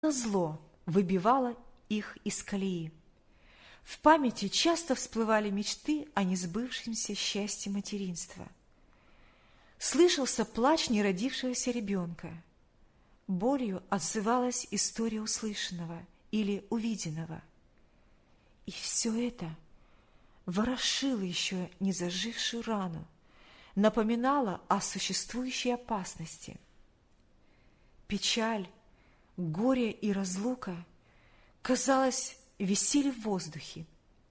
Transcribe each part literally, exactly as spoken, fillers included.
назло выбивало их из колеи. В памяти часто всплывали мечты о несбывшемся счастье материнства. Слышался плач неродившегося ребенка. Болью отзывалась история услышанного или увиденного. И все это ворошило еще не зажившую рану, напоминало о существующей опасности. Печаль, горе и разлука, казалось, висели в воздухе.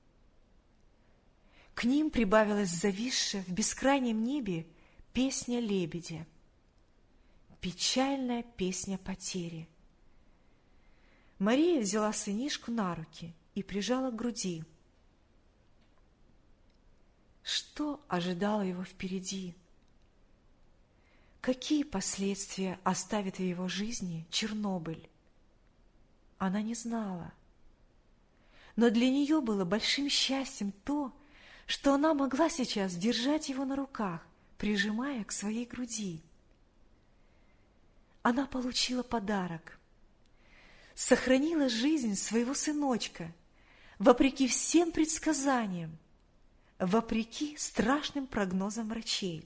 К ним прибавилась зависшая в бескрайнем небе песня лебедя, печальная песня потери. Мария взяла сынишку на руки и прижала к груди. Что ожидало его впереди? Какие последствия оставит в его жизни Чернобыль? Она не знала. Но для нее было большим счастьем то, что она могла сейчас держать его на руках, прижимая к своей груди. Она получила подарок, сохранила жизнь своего сыночка, вопреки всем предсказаниям, вопреки страшным прогнозам врачей.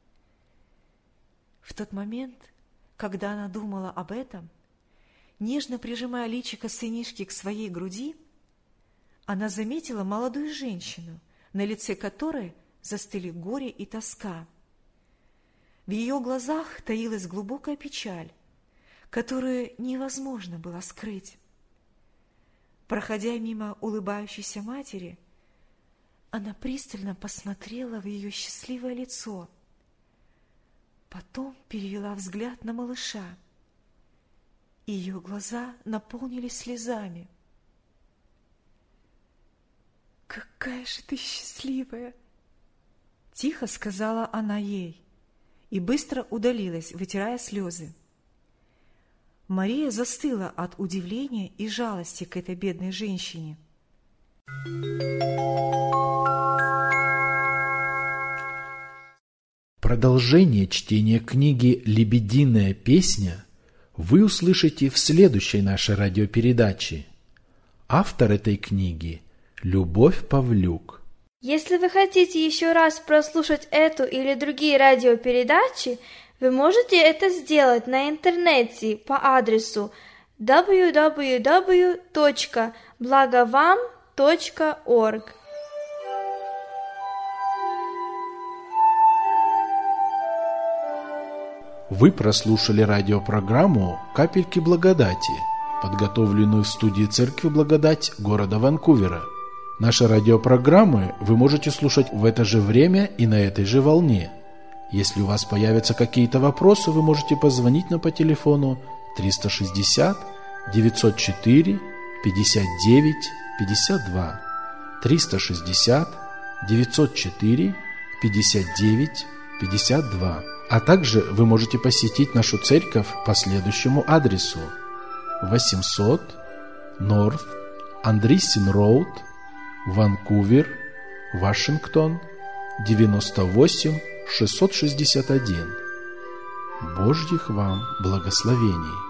В тот момент, когда она думала об этом, нежно прижимая личико сынишки к своей груди, она заметила молодую женщину, на лице которой застыли горе и тоска. В ее глазах таилась глубокая печаль, которую невозможно было скрыть. Проходя мимо улыбающейся матери, она пристально посмотрела в ее счастливое лицо, потом перевела взгляд на малыша. Ее глаза наполнились слезами. «Какая же ты счастливая!» — тихо сказала она ей и быстро удалилась, вытирая слезы. Мария застыла от удивления и жалости к этой бедной женщине. Продолжение чтения книги «Лебединая песня» вы услышите в следующей нашей радиопередаче. Автор этой книги – Любовь Павлюк. Если вы хотите еще раз прослушать эту или другие радиопередачи, вы можете это сделать на интернете по адресу дабл ю дабл ю дабл ю точка благовам точка орг. Вы прослушали радиопрограмму «Капельки благодати», подготовленную в студии Церкви Благодать города Ванкувера. Наши радиопрограммы вы можете слушать в это же время и на этой же волне. Если у вас появятся какие-то вопросы, вы можете позвонить нам по телефону триста шестьдесят девятьсот четыре пятьдесят девять пятьдесят два, триста шестьдесят девятьсот четыре пятьдесят девять пятьдесят два. А также вы можете посетить нашу церковь по следующему адресу: восемьсот North Andreessen Road, Ванкувер, Вашингтон, девяносто восемь шестьсот шестьдесят один. Божьих вам благословений!